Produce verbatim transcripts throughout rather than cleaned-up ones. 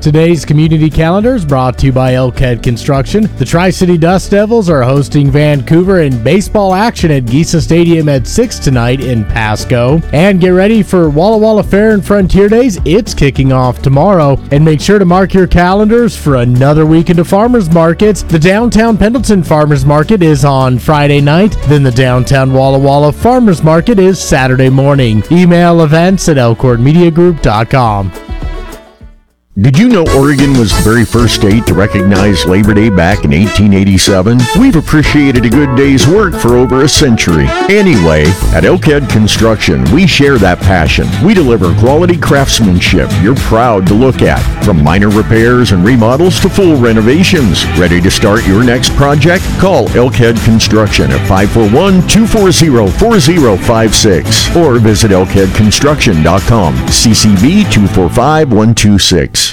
Today's community calendar is brought to you by Elkhead Construction. The Tri-City Dust Devils are hosting Vancouver in baseball action at Giesa Stadium at six tonight in Pasco. And get ready for Walla Walla Fair and Frontier Days. It's kicking off tomorrow. And make sure to mark your calendars for another weekend of farmers markets. The downtown Pendleton Farmers Market is on Friday night. Then the downtown Walla Walla Farmers Market is Saturday morning. Email events at elkhorn media group dot com. Did you know Oregon was the very first state to recognize Labor Day back in eighteen eighty-seven? We've appreciated a good day's work for over a century. Anyway, at Elkhead Construction, we share that passion. We deliver quality craftsmanship you're proud to look at. From minor repairs and remodels to full renovations. Ready to start your next project? Call Elkhead Construction at five four one, two four zero, four zero five six or visit elkhead construction dot com. C C B two four five one two six.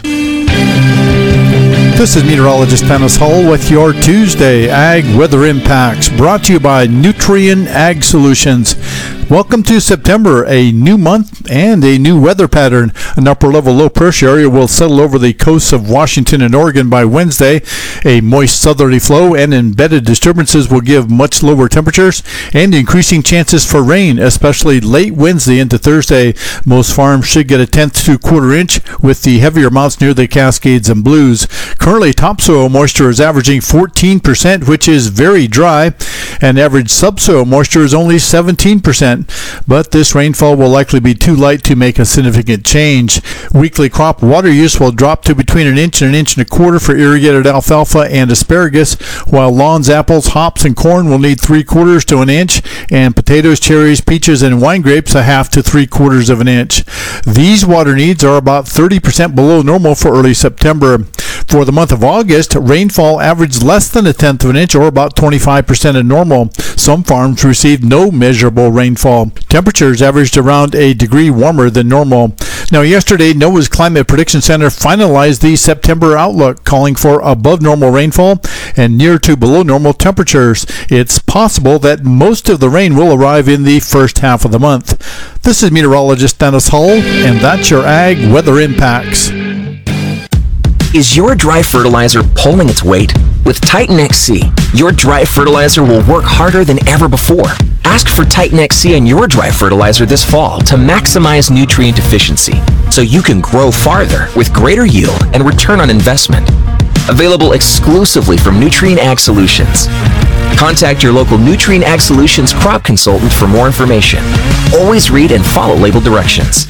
This is meteorologist Dennis Hull with your Tuesday Ag Weather Impacts, brought to you by Nutrien Ag Solutions. Welcome to September, a new month and a new weather pattern. An upper-level low-pressure area will settle over the coasts of Washington and Oregon by Wednesday. A moist southerly flow and embedded disturbances will give much lower temperatures and increasing chances for rain, especially late Wednesday into Thursday. Most farms should get a tenth to quarter inch with the heavier amounts near the Cascades and Blues. Currently, topsoil moisture is averaging fourteen percent, which is very dry, and average subsoil moisture is only seventeen percent. But this rainfall will likely be too light to make a significant change. Weekly crop water use will drop to between an inch and an inch and a quarter for irrigated alfalfa and asparagus, while lawns, apples, hops, and corn will need three quarters to an inch, and potatoes, cherries, peaches, and wine grapes a half to three quarters of an inch. These water needs are about thirty percent below normal for early September. For the month of August, rainfall averaged less than a tenth of an inch, or about twenty-five percent of normal. Some farms received no measurable rainfall. Temperatures averaged around a degree warmer than normal. Now, yesterday, NOAA's Climate Prediction Center finalized the September outlook, calling for above normal rainfall and near to below normal temperatures. It's possible that most of the rain will arrive in the first half of the month. This is meteorologist Dennis Hull, and that's your Ag Weather Impacts. Is your dry fertilizer pulling its weight? With Titan X C, your dry fertilizer will work harder than ever before. Ask for Titan X C in your dry fertilizer this fall to maximize nutrient efficiency so you can grow farther with greater yield and return on investment. Available exclusively from Nutrien Ag Solutions. Contact your local Nutrien Ag Solutions crop consultant for more information. Always read and follow label directions.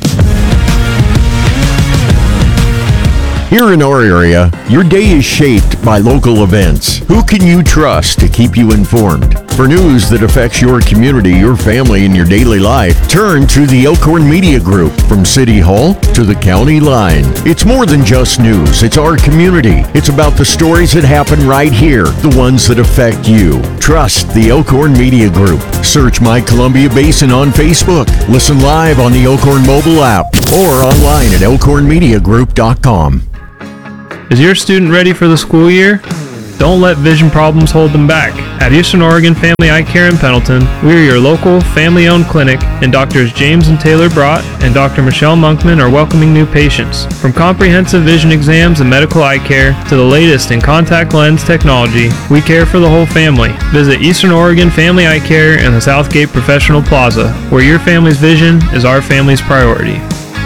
Here in our area, your day is shaped by local events. Who can you trust to keep you informed? For news that affects your community, your family, and your daily life, turn to the Elkhorn Media Group. From City Hall to the county line. It's more than just news. It's our community. It's about the stories that happen right here, the ones that affect you. Trust the Elkhorn Media Group. Search My Columbia Basin on Facebook. Listen live on the Elkhorn mobile app or online at elkhorn media group dot com. Is your student ready for the school year? Don't let vision problems hold them back. At Eastern Oregon Family Eye Care in Pendleton, we are your local family-owned clinic, and Doctors James and Taylor Brott and Doctor Michelle Monkman are welcoming new patients. From comprehensive vision exams and medical eye care to the latest in contact lens technology, we care for the whole family. Visit Eastern Oregon Family Eye Care in the Southgate Professional Plaza, where your family's vision is our family's priority.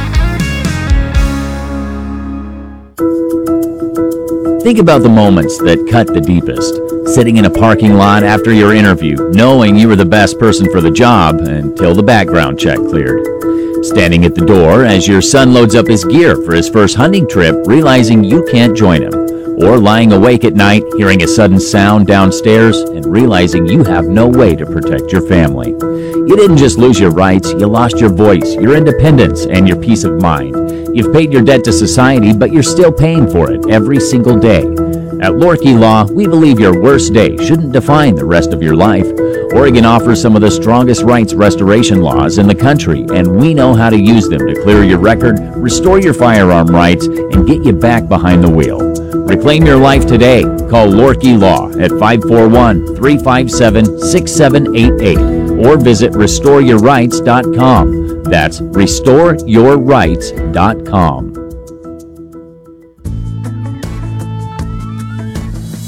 Think about the moments that cut the deepest. Sitting in a parking lot after your interview, knowing you were the best person for the job until the background check cleared. Standing at the door as your son loads up his gear for his first hunting trip, realizing you can't join him. Or lying awake at night, hearing a sudden sound downstairs and realizing you have no way to protect your family. You didn't just lose your rights, you lost your voice, your independence, and your peace of mind. You've paid your debt to society, but you're still paying for it every single day. At Lorkey Law, we believe your worst day shouldn't define the rest of your life. Oregon offers some of the strongest rights restoration laws in the country, and we know how to use them to clear your record, restore your firearm rights, and get you back behind the wheel. Reclaim your life today. Call Lorkey Law at five four one, three five seven, six seven eight eight or visit restore your rights dot com. That's restore your rights dot com.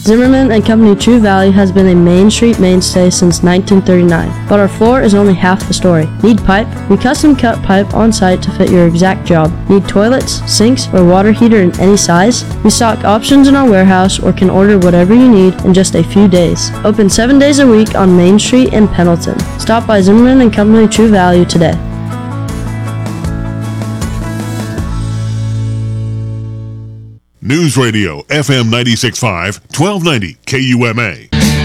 Zimmerman and Company True Value has been a Main Street mainstay since nineteen thirty-nine, but our floor is only half the story. Need pipe? We custom cut pipe on site to fit your exact job. Need toilets, sinks, or water heater in any size? We stock options in our warehouse or can order whatever you need in just a few days. Open seven days a week on Main Street in Pendleton. Stop by Zimmerman and Company True Value today. News Radio F M ninety-six point five, twelve ninety K U M A.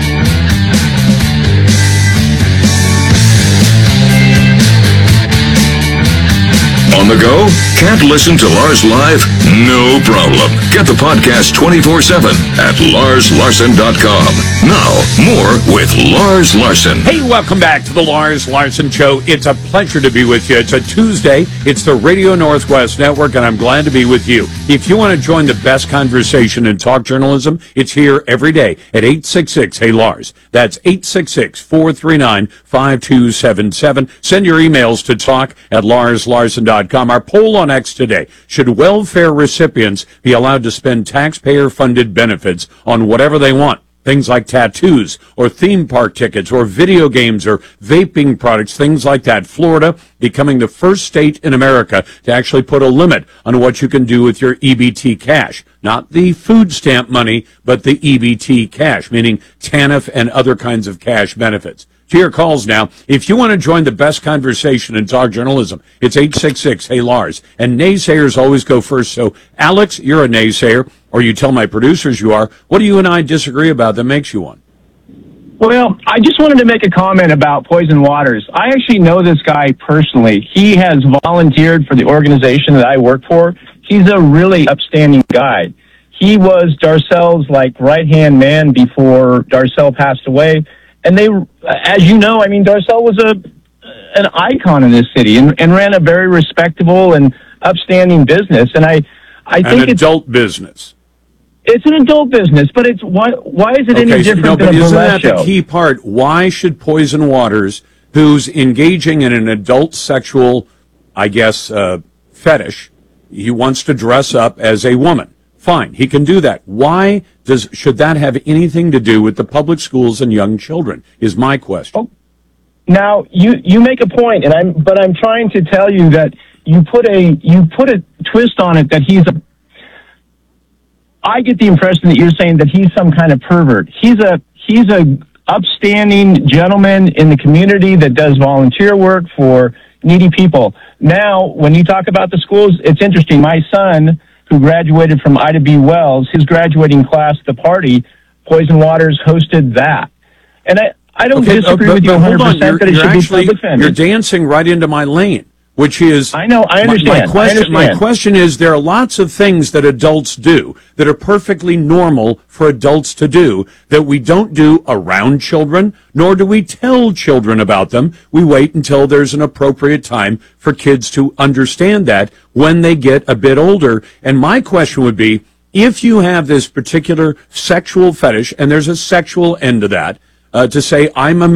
On the go? Can't listen to Lars live? No problem. Get the podcast twenty-four seven at lars larson dot com. Now, more with Lars Larson. Hey, welcome back to the Lars Larson Show. It's a pleasure to be with you. It's a Tuesday. It's the Radio Northwest Network, and I'm glad to be with you. If you want to join the best conversation in talk journalism, it's here every day at eight six six, hey Lars. That's eight six six, four three nine, five two seven seven. Send your emails to talk at lars larson dot com. Our poll on X today: should welfare recipients be allowed to spend taxpayer-funded benefits on whatever they want? Things like tattoos or theme park tickets or video games or vaping products, things like that. Florida becoming the first state in America to actually put a limit on what you can do with your E B T cash. Not the food stamp money, but the E B T cash, meaning TANF and other kinds of cash benefits. To your calls now. If you want to join the best conversation in talk journalism, it's eight six six, hey Lars. And naysayers always go first. So, Alex, you're a naysayer, or you tell my producers you are. What do you and I disagree about that makes you one? Well, I just wanted to make a comment about Poison Waters. I actually know this guy personally. He has volunteered for the organization that I work for. He's a really upstanding guy. He was Darcel's, like, right-hand man before Darcel passed away. And they, as you know, I mean, Darcel was a an icon in this city and, and ran a very respectable and upstanding business. And I, I think an it's adult business. It's an adult business, but it's why? Why is it okay, any so, different no, than but a isn't burlesque that show? the key part? Why should Poison Waters, who's engaging in an adult sexual, I guess, uh, fetish, he wants to dress up as a woman? Fine, he can do that. Why does should that have anything to do with the public schools and young children, is my question. Oh, now, you, you make a point, and I'm, but I'm trying to tell you that you put a you put a twist on it that he's a... I get the impression that you're saying that he's some kind of pervert. He's a he's a upstanding gentleman in the community that does volunteer work for needy people. Now, when you talk about the schools, it's interesting. My son, who graduated from Ida B. Wells, his graduating class, the party, Poison Waters hosted that. And I, I don't okay, disagree uh, but, with you but one hundred percent hold on. You're, that it you're should actually, be public funded. You're dancing right into my lane, which is... I know, I understand. My, my, question, I understand. my question is, there are lots of things that adults do that are perfectly normal for adults to do that we don't do around children, nor do we tell children about them. We wait until there's an appropriate time for kids to understand that when they get a bit older. And my question would be, if you have this particular sexual fetish, and there's a sexual end to that, uh, to say, I'm a